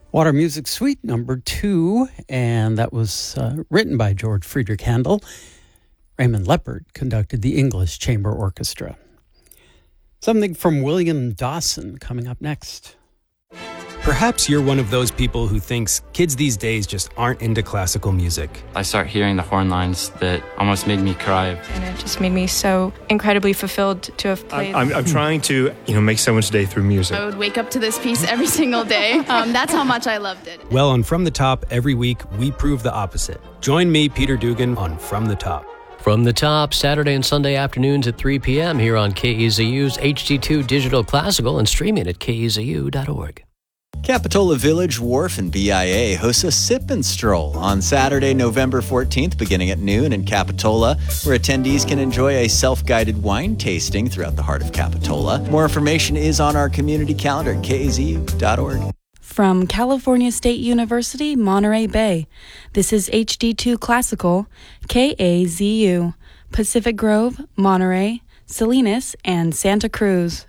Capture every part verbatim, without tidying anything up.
Water Music Suite number two, and that was uh, written by George Friedrich Handel. Raymond Leppard conducted the English Chamber Orchestra. Something from William Dawson coming up next. Perhaps you're one of those people who thinks kids these days just aren't into classical music. I start hearing the horn lines that almost made me cry. And it just made me so incredibly fulfilled to have played. I'm, I'm, I'm trying to, you know, make someone's day through music. I would wake up to this piece every single day. Um, that's how much I loved it. Well, on From the Top, every week, we prove the opposite. Join me, Peter Dugan, on From the Top. From the Top, Saturday and Sunday afternoons at three p.m. here on K E Z U's H D two Digital Classical and streaming at K E Z U dot org. Capitola Village Wharf and B I A hosts a sip and stroll on Saturday, November fourteenth, beginning at noon in Capitola, where attendees can enjoy a self-guided wine tasting throughout the heart of Capitola. More information is on our community calendar at K A Z U dot org. From California State University, Monterey Bay, this is H D two Classical, K A Z U, Pacific Grove, Monterey, Salinas, and Santa Cruz.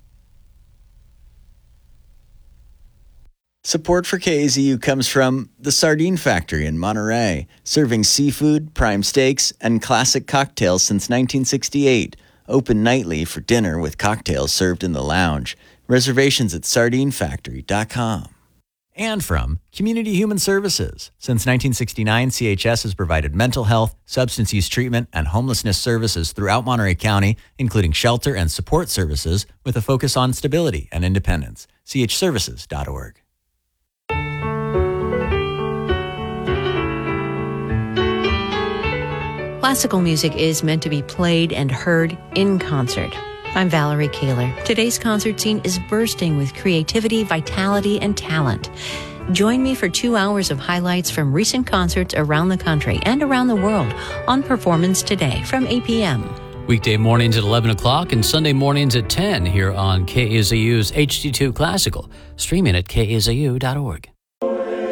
Support for K A Z U comes from the Sardine Factory in Monterey, serving seafood, prime steaks, and classic cocktails since nineteen sixty-eight. Open nightly for dinner with cocktails served in the lounge. Reservations at sardine factory dot com. And from Community Human Services. Since nineteen sixty-nine, C H S has provided mental health, substance use treatment, and homelessness services throughout Monterey County, including shelter and support services with a focus on stability and independence. C H services dot org. Classical music is meant to be played and heard in concert. I'm Valerie Kaler. Today's concert scene is bursting with creativity, vitality, and talent. Join me for two hours of highlights from recent concerts around the country and around the world on Performance Today from eight p.m. Weekday mornings at eleven o'clock and Sunday mornings at ten here on K A Z U's H D two Classical, streaming at K A Z U dot org.